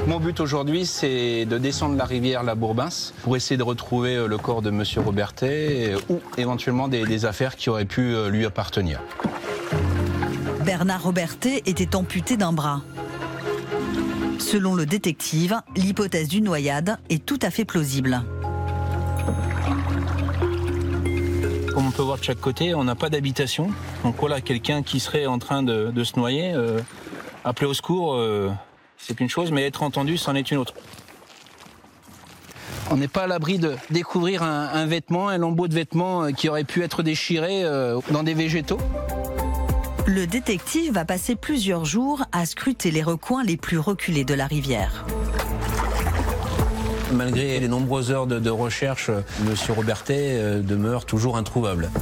Mon but aujourd'hui, c'est de descendre la rivière La Bourbince pour essayer de retrouver le corps de monsieur Robertet ou éventuellement des affaires qui auraient pu lui appartenir. Bernard Robertet était amputé d'un bras. Selon le détective, l'hypothèse d'une noyade est tout à fait plausible. Comme on peut voir de chaque côté, on n'a pas d'habitation. Donc voilà, quelqu'un qui serait en train de se noyer, appeler au secours, c'est une chose, mais être entendu, c'en est une autre. On n'est pas à l'abri de découvrir un vêtement, un lambeau de vêtement qui aurait pu être déchiré dans des végétaux. Le détective va passer plusieurs jours à scruter les recoins les plus reculés de la rivière. Malgré les nombreuses heures de recherche, M. Robertet demeure toujours introuvable.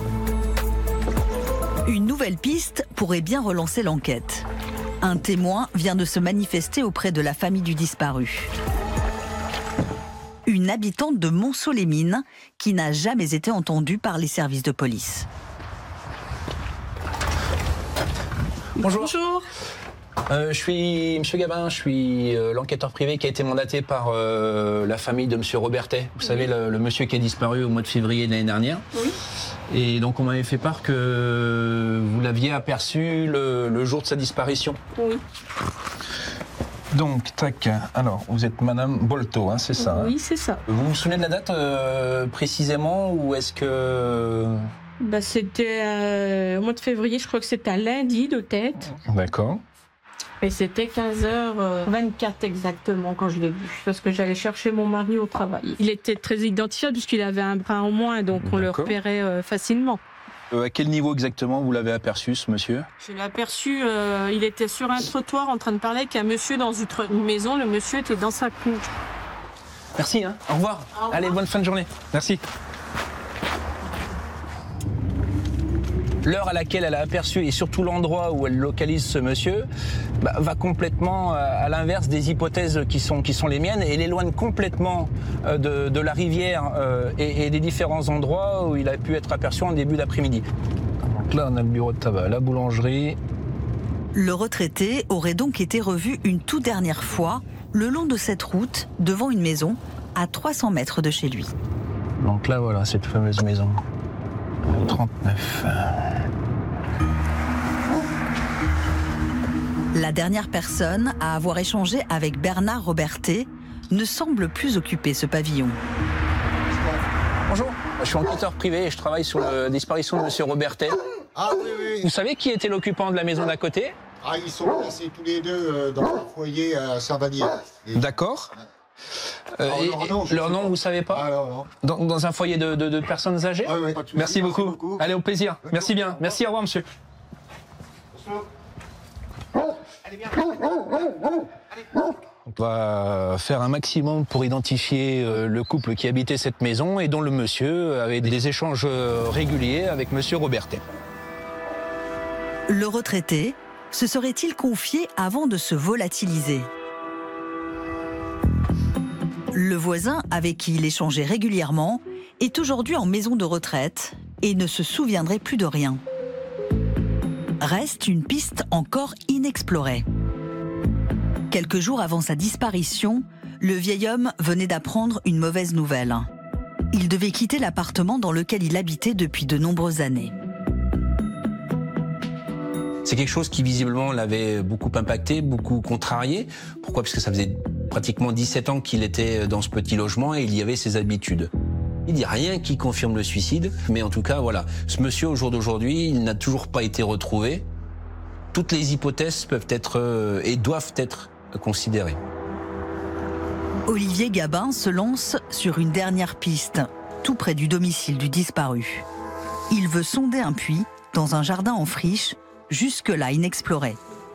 Une nouvelle piste pourrait bien relancer l'enquête. Un témoin vient de se manifester auprès de la famille du disparu. Une habitante de Montceau-les-Mines qui n'a jamais été entendue par les services de police. Bonjour. Bonjour. Je suis M. Gabin, je suis l'enquêteur privé qui a été mandaté par la famille de M. Robertet. Vous savez, le monsieur qui est disparu au mois de février de l'année dernière. Oui. Et donc on m'avait fait part que vous l'aviez aperçu le jour de sa disparition. Oui. Donc, tac, alors vous êtes Madame Bolto, hein, c'est ça? Oui, c'est ça. Vous vous souvenez de la date précisément ou est-ce que... Bah, c'était au mois de février, je crois que c'était un lundi de tête. D'accord. Et c'était 15h24 exactement quand je l'ai vu, parce que j'allais chercher mon mari au travail. Il était très identifiable puisqu'il avait un bras en moins, donc on le repérait facilement. À quel niveau exactement vous l'avez aperçu, ce monsieur? Je l'ai aperçu, il était sur un trottoir en train de parler avec un monsieur dans une maison. Le monsieur était dans sa cour. Merci, hein. Au revoir. Au revoir. Allez, bonne fin de journée. Merci. L'heure à laquelle elle a aperçu et surtout l'endroit où elle localise ce monsieur va complètement à l'inverse des hypothèses qui sont les miennes et l'éloigne complètement de la rivière et des différents endroits où il a pu être aperçu en début d'après-midi. Donc là, on a le bureau de tabac, la boulangerie. Le retraité aurait donc été revu une toute dernière fois le long de cette route devant une maison à 300 mètres de chez lui. Donc là, voilà, cette fameuse maison. 39. La dernière personne à avoir échangé avec Bernard Robertet ne semble plus occuper ce pavillon. Bonjour, je suis enquêteur privé et je travaille sur la disparition de M. Robertet. Ah oui, oui. Vous savez qui était l'occupant de la maison d'à côté? Ah, ils sont placés tous les deux dans un foyer à Saint-Vallier. D'accord. Leur nom, vous savez pas? Ah, non. Dans un foyer de personnes âgées? Ah, oui, pas de souci. Merci beaucoup. Allez, au plaisir. Merci bien. Merci, au revoir, monsieur. Allez, bien. On va faire un maximum pour identifier le couple qui habitait cette maison et dont le monsieur avait des échanges réguliers avec monsieur Robertet. Le retraité se serait-il confié avant de se volatiliser? Le voisin avec qui il échangeait régulièrement est aujourd'hui en maison de retraite et ne se souviendrait plus de rien. Reste une piste encore inexplorée. Quelques jours avant sa disparition, le vieil homme venait d'apprendre une mauvaise nouvelle. Il devait quitter l'appartement dans lequel il habitait depuis de nombreuses années. C'est quelque chose qui visiblement l'avait beaucoup impacté, beaucoup contrarié. Pourquoi? Parce que ça faisait pratiquement 17 ans qu'il était dans ce petit logement et il y avait ses habitudes. Il n'y a rien qui confirme le suicide, mais en tout cas, voilà. Ce monsieur, au jour d'aujourd'hui, il n'a toujours pas été retrouvé. Toutes les hypothèses peuvent être et doivent être considérées. Olivier Gabin se lance sur une dernière piste, tout près du domicile du disparu. Il veut sonder un puits dans un jardin en friche, jusque-là inexploré.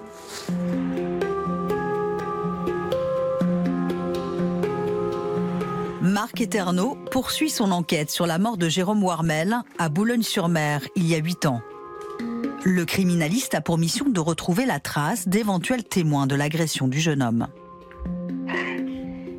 Marc Eterno poursuit son enquête sur la mort de Jérôme Warmel à Boulogne-sur-Mer il y a 8 ans. Le criminaliste a pour mission de retrouver la trace d'éventuels témoins de l'agression du jeune homme.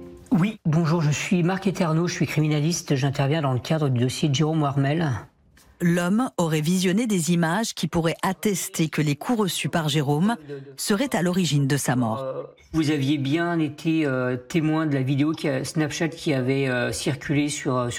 Oui, bonjour, je suis Marc Eterno, je suis criminaliste, j'interviens dans le cadre du dossier de Jérôme Warmel. L'homme aurait visionné des images qui pourraient attester que les coups reçus par Jérôme seraient à l'origine de sa mort. Vous aviez bien été témoin de la vidéo Snapchat qui avait circulé sur